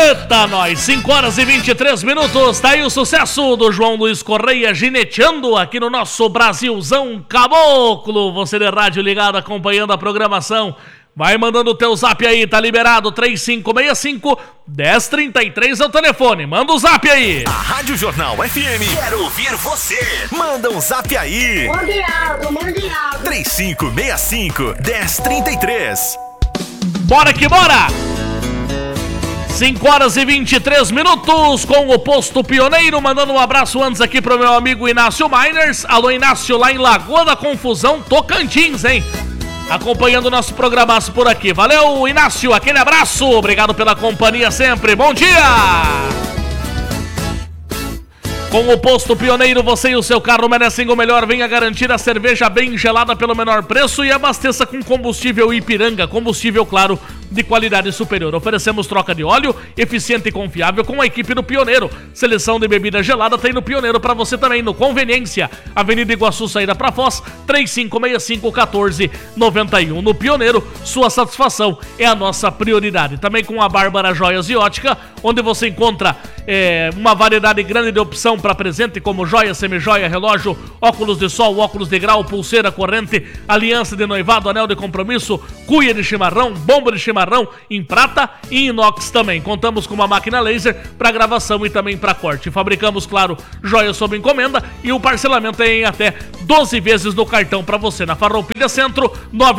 Eita, nós, 5 horas e 23 minutos, tá aí o sucesso do João Luiz Correia gineteando aqui no nosso Brasilzão Caboclo. Você de rádio ligado, acompanhando a programação. Vai mandando o teu zap aí, tá liberado, 3565-1033 é o telefone, manda o zap aí. A Rádio Jornal FM quer ouvir você. Manda um zap aí. Mande áudio. 3565-1033. Bora que bora! 5 horas e 23 minutos com o Posto Pioneiro, mandando um abraço antes aqui pro meu amigo Inácio Miners. Alô, Inácio, lá em Lagoa da Confusão, Tocantins, hein? Acompanhando o nosso programaço por aqui. Valeu, Inácio, aquele abraço. Obrigado pela companhia sempre. Bom dia! Com o Posto Pioneiro, você e o seu carro merecem o melhor. Venha garantir a cerveja bem gelada pelo menor preço e abasteça com combustível Ipiranga. Combustível, claro, de qualidade superior. Oferecemos troca de óleo, eficiente e confiável com a equipe do Pioneiro. Seleção de bebida gelada tem no Pioneiro para você também, no Conveniência. Avenida Iguaçu, saída para Foz, 3565-1491. No Pioneiro, sua satisfação é a nossa prioridade. Também com a Bárbara Joias e Ótica, onde você encontra uma variedade grande de opção para presente, como joia, semijoia, relógio, óculos de sol, óculos de grau, pulseira, corrente, aliança de noivado, anel de compromisso, cuia de chimarrão, bomba de chimarrão em prata e inox também. Contamos com uma máquina laser para gravação e também para corte. Fabricamos, claro, joias sob encomenda e o parcelamento é em até 12 vezes no cartão para você. Na Farroupilha Centro,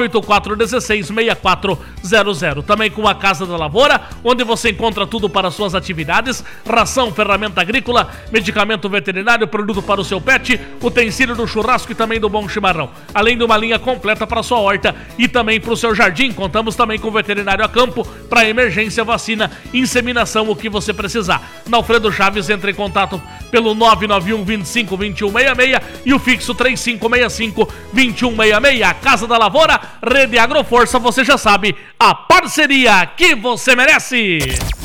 984-16-6400. Também com a Casa da Lavoura, onde você encontra tudo para suas atividades: ração, ferramenta agrícola, medicamento veterinário, produto para o seu pet, utensílio do churrasco e também do bom chimarrão. Além de uma linha completa para sua horta e também para o seu jardim. Contamos também com veterinário a campo para emergência, vacina, inseminação, o que você precisar. Na Alfredo Chaves, entre em contato pelo 991-25-2166 e o fixo 3565-2166. A Casa da Lavoura, Rede Agroforça, você já sabe, a parceria que você merece.